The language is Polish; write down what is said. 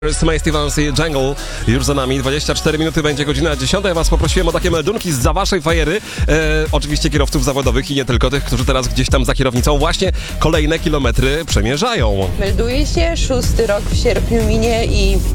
May Stevens i Jungle już za nami, 24 minuty, będzie godzina 10. Ja was poprosiłem o takie meldunki za waszej fajery. Oczywiście kierowców zawodowych i nie tylko tych, którzy teraz gdzieś tam za kierownicą właśnie kolejne kilometry przemierzają. Melduje się, 6. rok w sierpniu minie i